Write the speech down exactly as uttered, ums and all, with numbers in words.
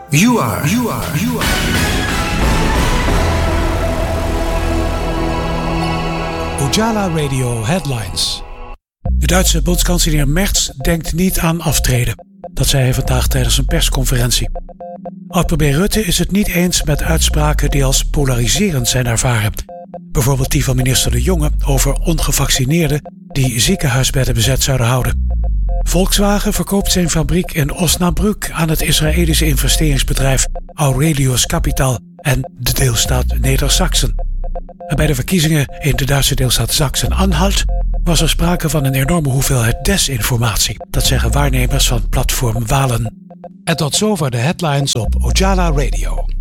You are, you are, you are. Ojala Radio Headlines. De Duitse bondskanselier Merz denkt niet aan aftreden. Dat zei hij vandaag tijdens een persconferentie. Oud-premier Rutte is het niet eens met uitspraken die als polariserend zijn ervaren. Bijvoorbeeld die van minister De Jonge over ongevaccineerden die ziekenhuisbedden bezet zouden houden. Volkswagen verkoopt zijn fabriek in Osnabrück aan het Israëlische investeringsbedrijf Aurelius Capital en de deelstaat Neder-Saxen. En bij de verkiezingen in de Duitse deelstaat Sachsen-Anhalt was er sprake van een enorme hoeveelheid desinformatie. Dat zeggen waarnemers van platform Wahlen. En tot zover de headlines op Ojala Radio.